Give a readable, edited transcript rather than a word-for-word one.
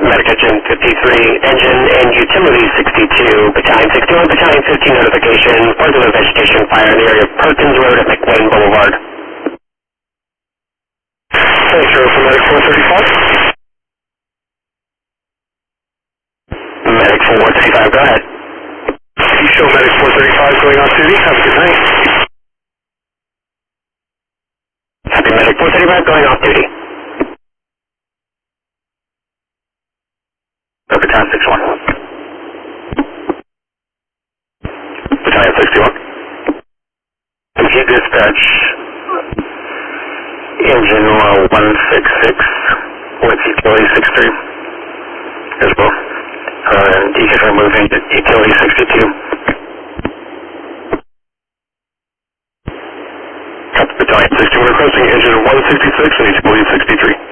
Medic Engine 53, Engine and Utility 62, Battalion 61, Battalion 15 notification, particular vegetation fire in the area of Perkins Road at McWayne Boulevard. Thanks, sir, for Medic 435. Medic 435, go ahead. You show Medic 435 going off duty. Have a good night. Happy Medic 435 going off duty. Battalion 61. Battalion 61. If you dispatch Engine 166 with Utility 63 as well. And you can remove Utility 62. Battalion 61 requesting Engine 166 and Utility 63.